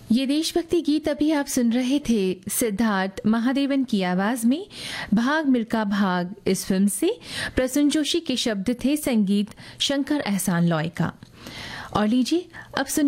ये देशभक्ति गीत अभी आप सुन रहे थे सिद्धार्थ महादेवन की आवाज में भाग मिल्खा भाग इस फिल्म से। प्रसून जोशी के शब्द थे, संगीत शंकर एहसान लॉय का। और लीजिए अब सुनिए